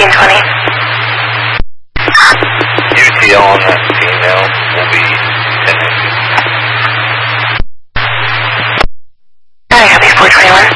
1420. UTL on that female will be 10 inches. I copy 421.